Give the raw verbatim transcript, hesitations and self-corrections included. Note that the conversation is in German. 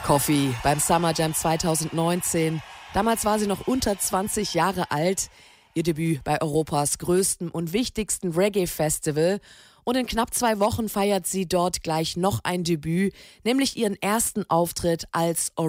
Coffee beim Summer Jam zweitausendneunzehn. Damals war sie noch unter zwanzig Jahre alt. Ihr Debüt bei Europas größtem und wichtigsten Reggae-Festival. Und in knapp zwei Wochen feiert sie dort gleich noch ein Debüt, nämlich ihren ersten Auftritt als